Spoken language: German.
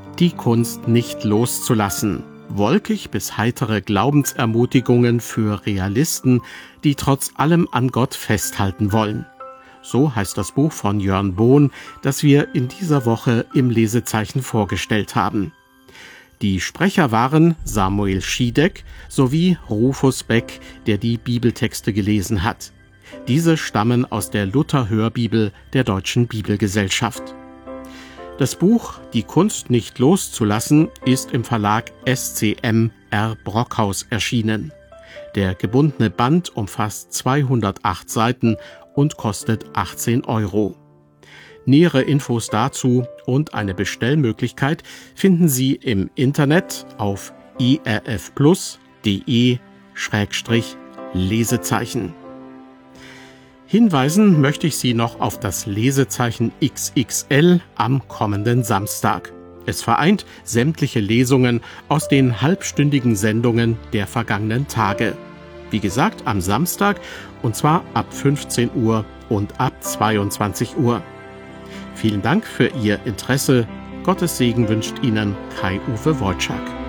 Die Kunst nicht loszulassen. Wolkig bis heitere Glaubensermutigungen für Realisten, die trotz allem an Gott festhalten wollen. So heißt das Buch von Jörn Bohn, das wir in dieser Woche im Lesezeichen vorgestellt haben. Die Sprecher waren Samuel Schiedek sowie Rufus Beck, der die Bibeltexte gelesen hat. Diese stammen aus der Luther-Hörbibel der Deutschen Bibelgesellschaft. Das Buch »Die Kunst nicht loszulassen« ist im Verlag SCM R. Brockhaus erschienen. Der gebundene Band umfasst 208 Seiten und kostet 18 €. Nähere Infos dazu und eine Bestellmöglichkeit finden Sie im Internet auf irfplus.de/Lesezeichen. Hinweisen möchte ich Sie noch auf das Lesezeichen XXL am kommenden Samstag. Es vereint sämtliche Lesungen aus den halbstündigen Sendungen der vergangenen Tage. Wie gesagt, am Samstag, und zwar ab 15 Uhr und ab 22 Uhr. Vielen Dank für Ihr Interesse. Gottes Segen wünscht Ihnen Kai-Uwe Wojczak.